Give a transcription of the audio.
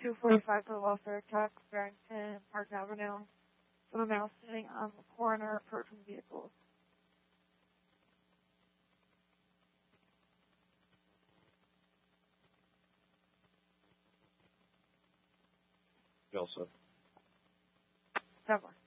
245 for the welfare check, Barrington Park Avenue. Someone male sitting on the corner, approaching vehicles. Joseph. Deborah.